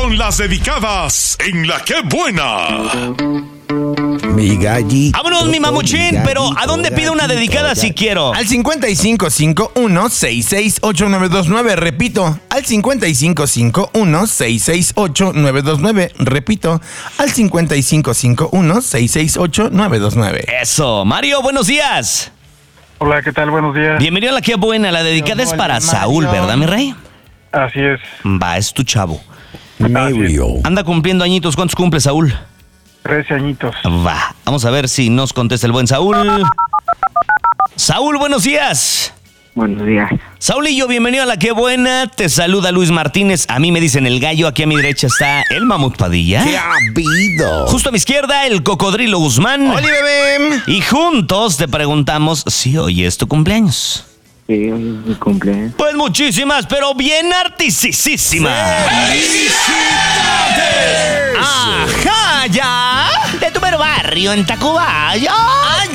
con las dedicadas en La Qué Buena. Mi gallito. Vámonos, mi mamuchín, pero ¿a dónde pido una dedicada si quiero? Al 5551-668-929. Repito, al 5551-668-929. Repito, al 5551-668-929. Eso. Mario, buenos días. Hola, ¿qué tal? Buenos días. Bienvenido a La Qué Buena. La dedicada es para Saúl, ¿verdad, mi rey? Así es. Va, es tu chavo. Mario. Anda cumpliendo añitos. ¿Cuántos cumple Saúl? 13 añitos. Va, vamos a ver si nos contesta el buen Saúl. Saúl, buenos días. Buenos días. Saulillo, bienvenido a La Qué Buena. Te saluda Luis Martínez. A mí me dicen el gallo. Aquí a mi derecha está el Mamut Padilla. ¿Qué ha habido? Justo a mi izquierda, el Cocodrilo Guzmán. ¡Oli, bebé! Y juntos te preguntamos si hoy es tu cumpleaños. Sí, hoy es mi cumpleaños. Pues muchísimas, pero bien artisísimas. ¡Felicidades! ¡Ajá, ya! De tu mero barrio en Tacubaya.